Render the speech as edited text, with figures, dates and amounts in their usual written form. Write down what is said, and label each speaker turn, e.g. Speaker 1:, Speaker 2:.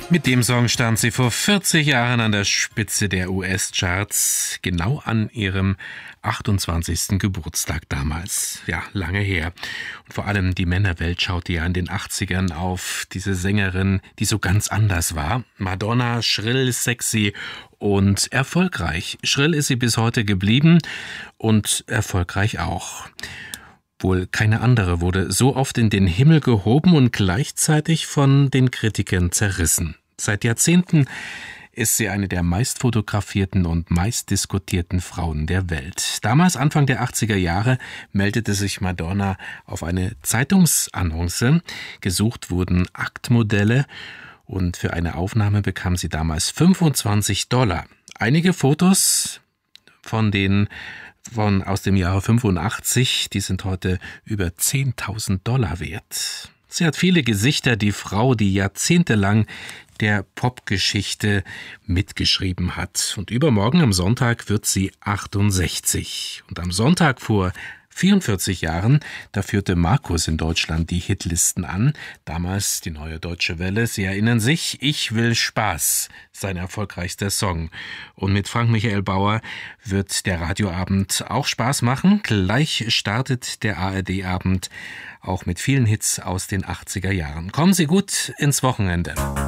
Speaker 1: Mit dem Song stand sie vor 40 Jahren an der Spitze der US-Charts, genau an ihrem 28. Geburtstag damals. Ja, lange her. Und vor allem die Männerwelt schaute ja in den 80ern auf diese Sängerin, die so ganz anders war. Madonna, schrill, sexy und erfolgreich. Schrill ist sie bis heute geblieben und erfolgreich auch. Wohl keine andere wurde so oft in den Himmel gehoben und gleichzeitig von den Kritikern zerrissen. Seit Jahrzehnten ist sie eine der meistfotografierten und meistdiskutierten Frauen der Welt. Damals, Anfang der 80er Jahre, meldete sich Madonna auf eine Zeitungsannonce. Gesucht wurden Aktmodelle und für eine Aufnahme bekam sie damals $25. Einige Fotos aus dem Jahre 85, die sind heute über $10.000 wert. Sie hat viele Gesichter, die Frau, die jahrzehntelang der Popgeschichte mitgeschrieben hat. Und übermorgen am Sonntag wird sie 68. Und am Sonntag vor 44 Jahren, da führte Markus in Deutschland die Hitlisten an. Damals die Neue Deutsche Welle. Sie erinnern sich, Ich will Spaß, sein erfolgreichster Song. Und mit Frank Michael Bauer wird der Radioabend auch Spaß machen. Gleich startet der ARD-Abend auch mit vielen Hits aus den 80er Jahren. Kommen Sie gut ins Wochenende.